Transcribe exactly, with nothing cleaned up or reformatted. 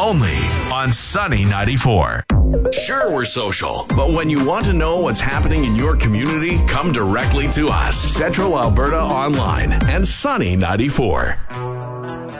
only on Sunny ninety-four. Sure, we're social, but when you want to know what's happening in your community, come directly to us. Central Alberta Online and Sunny ninety-four.